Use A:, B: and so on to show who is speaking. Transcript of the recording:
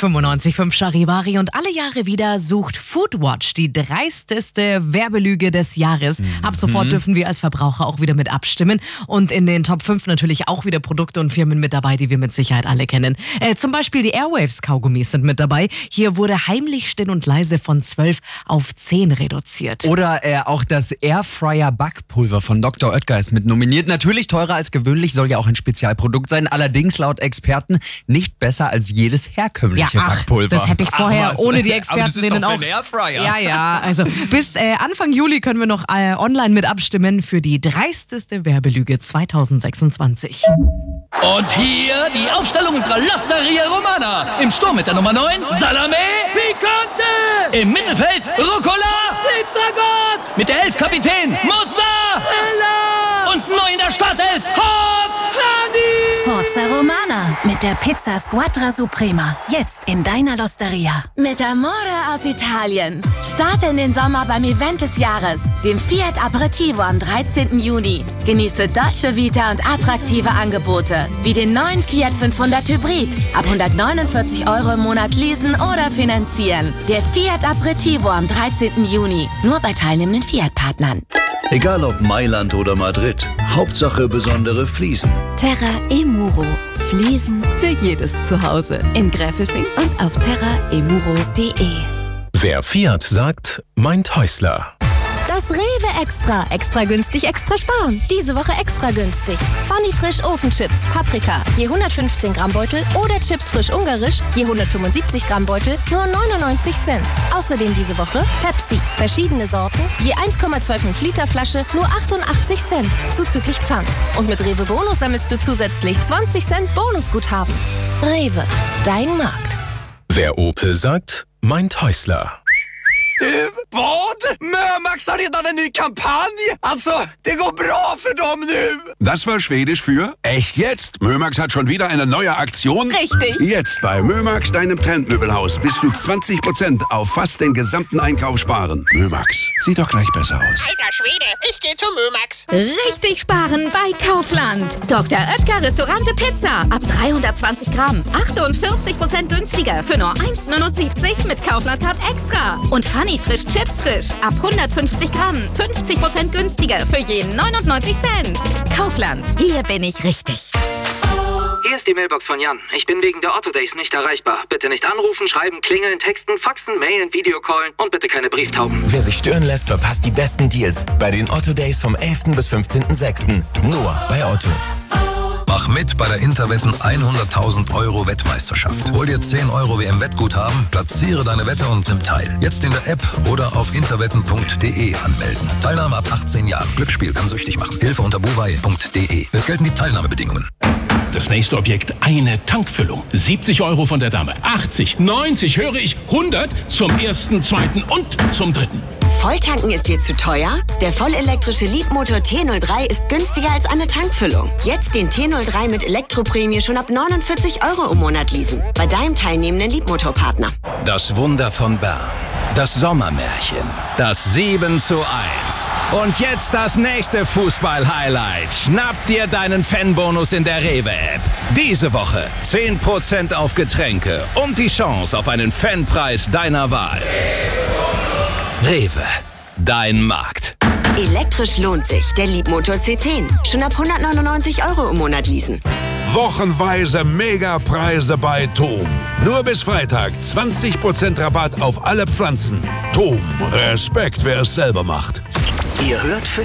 A: 95.5 Charivari und alle Jahre wieder sucht Foodwatch die dreisteste Werbelüge des Jahres. Ab sofort dürfen wir als Verbraucher auch wieder mit abstimmen. Und in den Top 5 natürlich auch wieder Produkte und Firmen mit dabei, die wir mit Sicherheit alle kennen. Zum Beispiel die Airwaves-Kaugummis sind mit dabei. Hier wurde heimlich still und leise von 12 auf 10 reduziert.
B: Oder auch das Airfryer-Backpulver von Dr. Oetker ist mit nominiert. Natürlich teurer als gewöhnlich, soll ja auch ein Spezialprodukt sein. Allerdings laut Experten nicht besser als jedes herkömmliche Backpulver.
A: Das hätte ich vorher ohne die Experten denen auch.
B: Airfryer.
A: Ja, also bis Anfang Juli können wir noch online mit abstimmen für die dreisteste Werbelüge 2026.
C: Und hier die Aufstellung unserer L'Osteria Romana. Im Sturm mit der Nummer 9, Salame Picante. Im Mittelfeld, Rucola Pizzagott. Mit der 11 Kapitän, Mozzarella. Und neu in der Startelf, Hot Honey.
D: Forza Romana mit der Pizza Squadra Suprema. Jetzt in deiner L'Osteria.
E: Mit Amore aus Italien. Starte in den Sommer beim Event des Jahres, dem Fiat Aperitivo am 13. Juni. Genieße deutsche Vita und attraktive Angebote, wie den neuen Fiat 500 Hybrid. Ab 149 € im Monat leasen oder finanzieren. Der Fiat Aperitivo am 13. Juni. Nur bei teilnehmenden Fiat-Partnern.
F: Egal ob Mailand oder Madrid, Hauptsache besondere Fliesen.
D: Terra Emuro. Fliesen für jedes Zuhause. In Gräfelfing und auf terraemuro.de.
G: Wer Fiat sagt, meint Häusler.
H: Das Rewe Extra. Extra günstig, extra sparen. Diese Woche extra günstig. Funny Frisch Ofenchips, Paprika, je 115 Gramm Beutel oder Chips frisch ungarisch, je 175 Gramm Beutel, nur 99 Cent. Außerdem diese Woche Pepsi, verschiedene Sorten, je 1,25 Liter Flasche, nur 88 Cent, zuzüglich Pfand. Und mit Rewe Bonus sammelst du zusätzlich 20 Cent Bonusguthaben. Rewe, dein Markt.
G: Wer Opel sagt, meint Häusler.
B: Vad? Mömax har redan en ny kampanj! Alltså, det går bra för dem nu!
I: Das war Schwedisch für echt jetzt. Mömax hat schon wieder eine neue Aktion.
D: Richtig.
I: Jetzt bei Mömax, deinem Trendmöbelhaus, bis zu 20% auf fast den gesamten Einkauf sparen. Mömax, sieht doch gleich besser aus.
J: Alter Schwede, ich gehe zu Mömax.
H: Richtig sparen bei Kaufland. Dr. Oetker Restaurante Pizza. Ab 320 Gramm. 48% günstiger für nur 1,79 mit Kaufland-Card Extra. Und Funny Frisch Chips Frisch. Ab 150 Gramm. 50% günstiger für jeden 99 Cent. Kaufland. Hier bin ich richtig.
K: Hier ist die Mailbox von Jan. Ich bin wegen der Otto Days nicht erreichbar. Bitte nicht anrufen, schreiben, klingeln, texten, faxen, mailen, Videocallen und bitte keine Brieftauben.
L: Wer sich stören lässt, verpasst die besten Deals bei den Otto Days vom 11. bis 15.06. Nur bei Otto.
M: Mach mit bei der Interwetten 100.000 € Wettmeisterschaft. Hol dir 10 € WM-Wettguthaben, platziere deine Wette und nimm teil. Jetzt in der App oder auf interwetten.de anmelden. Teilnahme ab 18 Jahren. Glücksspiel kann süchtig machen. Hilfe unter buwei.de. Es gelten die Teilnahmebedingungen.
C: Das nächste Objekt, eine Tankfüllung. 70 € von der Dame. 80, 90, höre ich, 100 zum ersten, zweiten und zum dritten.
N: Volltanken ist dir zu teuer? Der vollelektrische Leadmotor T03 ist günstiger als eine Tankfüllung. Jetzt den T03 mit Elektroprämie schon ab 49 € im Monat leasen. Bei deinem teilnehmenden Leadmotorpartner.
O: Das Wunder von Bern. Das Sommermärchen. Das 7:1. Und jetzt das nächste Fußball-Highlight. Schnapp dir deinen Fanbonus in der Rewe-App. Diese Woche 10% auf Getränke und die Chance auf einen Fanpreis deiner Wahl. Rewe, dein Markt.
N: Elektrisch lohnt sich. Der Leadmotor C10. Schon ab 199 € im Monat leasen.
I: Wochenweise Megapreise bei TOM. Nur bis Freitag 20% Rabatt auf alle Pflanzen. TOM, Respekt, wer es selber macht.
F: Ihr hört